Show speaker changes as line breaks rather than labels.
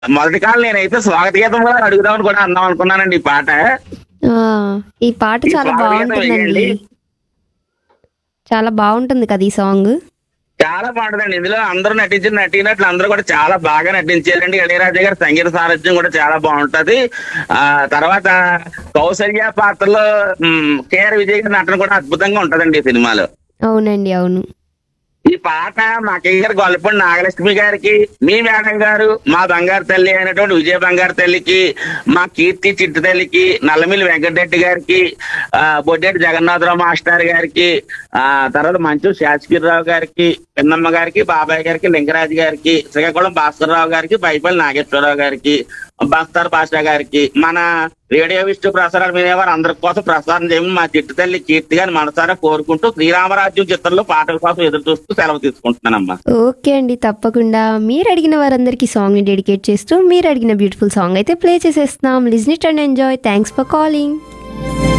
మొదటి కాలం నేనైతే స్వాగత గీతం కూడా అడుగుదామని కూడా అందాం అనుకున్నానండి ఈ పాట.
ఆ! ఈ పాట
ఈ
చాలా
స్వాగత గీతం
బావుంటుందండి.
వేయండి.
చాలా బావుంటుంది కదా ఈ సాంగ్.
చాలా బాగుంటదండి. ఇందులో అందరూ నటించిన నటీనటులు అందరూ కూడా చాలా బాగా నటించారండి. ఇళయరాజా గారి సంగీత సారథ్యం కూడా చాలా బాగుంటది. తర్వాత కౌసల్య పాత్రలో కేఆర్ విజయ్ గారి నటన కూడా అద్భుతంగా ఉంటదండి ఈ సినిమాలో.
అవునండి. అవును.
ఈ పాట మా గారు గొల్లపూడి నాగలక్ష్మి గారికి, మీ మేడం గారు, మా బంగారు తల్లి అయినటువంటి విజయ బంగారు తల్లికి, మా కీర్తి చిట్టు తల్లికి, నల్లమిల్లి వెంకటరెడ్డి గారికి, బొడ్డేటి జగన్నాథరావు మాస్టర్ గారికి, తర్వాత మంచు శాసగిరిరావు గారికి, పిన్నమ్మ గారికి, బాబాయ్ గారికి, లింగరాజు గారికి, శ్రీకాకుళం భాస్కర్రావు గారికి, పైపల్లి నాగేశ్వరరావు గారికి, బస్తర్ పాషా గారికి, మన రేడియో విష్ణు ప్రసారాలు వినేవారు అందరి కోసం ప్రసారం చేయమని మా చిట్టు తల్లి కీర్తి గారిని మనసారా కోరుకుంటూ శ్రీరామరాజ్యం చిత్రంలో పాటల కోసం ఎదురు చూస్తూ సెలవు తీసుకుంటున్నానమ్మా.
ఓకే అండి. తప్పకుండా మీరు అడిగిన వారందరికీ సాంగ్‌ని డెడికేట్ చేస్తూ మీరు అడిగిన బ్యూటిఫుల్ సాంగ్ అయితే ప్లే చేసేస్తున్నాం. Listen it and enjoy. Thanks for calling.